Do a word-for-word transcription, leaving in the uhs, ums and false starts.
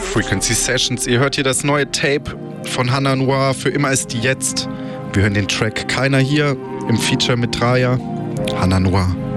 Frequency Sessions. Ihr hört hier das neue Tape von Hannah Noir, Für immer ist die jetzt. Wir hören den Track Keiner hier im Feature mit Draya. Hannah Noir.